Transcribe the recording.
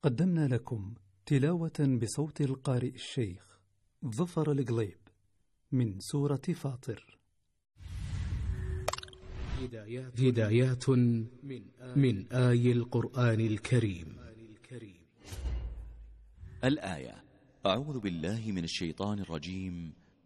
قدمنا لكم تلاوة بصوت القارئ الشيخ ظفر القليب من سورة فاطر. هدايات من آي القرآن الكريم. الآية: أعوذ بالله من الشيطان الرجيم.